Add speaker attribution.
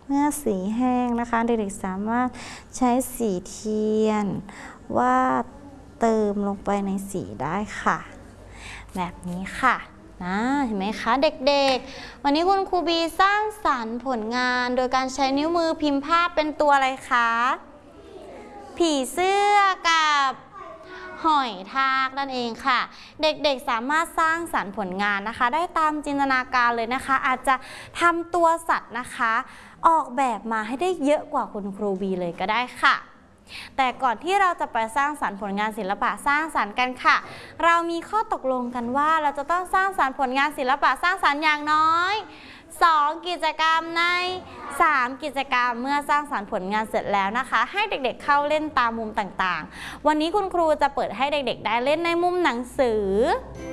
Speaker 1: เมื่อสีแห้งนะคะเด็กๆสามารถใช้สีเทียนวาดเติมลงไปในสีได้ค่ะแบบนี้ค่ะเห็นไหมคะเด็กๆวันนี้คุณครูบีสร้างสรรค์ผลงานโดยการใช้นิ้วมือพิมพ์ภาพเป็นตัวอะไรคะผีเสื้อกับหอยทากนั่นเองค่ะเด็กๆสามารถสร้างสรรค์ผลงานนะคะได้ตามจินตนาการเลยนะคะอาจจะทำตัวสัตว์นะคะออกแบบมาให้ได้เยอะกว่าคุณครูบีเลยก็ได้ค่ะแต่ก่อนที่เราจะไปสร้างสรรค์ผลงานศิลปะสร้างสรรค์กันค่ะเรามีข้อตกลงกันว่าเราจะต้องสร้างสรรค์ผลงานศิลปะสร้างสรรค์อย่างน้อย2 กิจกรรมใน3 กิจกรรมเมื่อสร้างสรรค์ผลงานเสร็จแล้วนะคะให้เด็กๆเข้าเล่นตามมุมต่างๆวันนี้คุณครูจะเปิดให้เด็กๆได้เล่นในมุมหนังสือ